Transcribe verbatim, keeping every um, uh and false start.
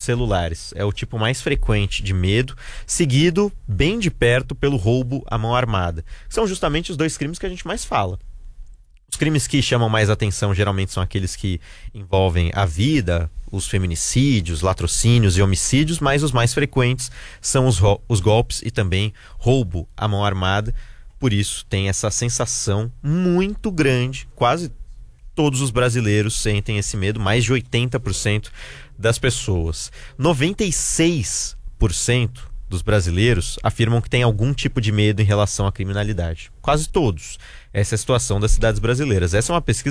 celulares. É o tipo mais frequente de medo, seguido bem de perto pelo roubo à mão armada. São justamente os dois crimes que a gente mais fala. Os crimes que chamam mais atenção geralmente são aqueles que envolvem a vida, os feminicídios, latrocínios e homicídios, mas os mais frequentes são os, os golpes e também roubo à mão armada. Por isso tem essa sensação muito grande, quase todos os brasileiros sentem esse medo, mais de oitenta por cento das pessoas. noventa e seis por cento dos brasileiros afirmam que tem algum tipo de medo em relação à criminalidade. Quase todos. Essa é a situação das cidades brasileiras. Essa é uma pesquisa